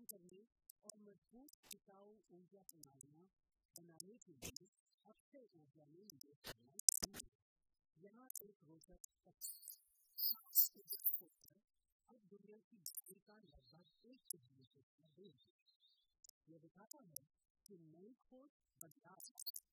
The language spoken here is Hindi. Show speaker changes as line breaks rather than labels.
काम करने और मजबूत टिकाऊ ऊर्जा प्रणालियां बनाने के लिए अक्षय ऊर्जा में निवेश करना चाहिए। यहाँ एक रोचक अब दुनिया की बिजली का लगभग 1/2 यह दिखाता है कि नई खोज बदलाव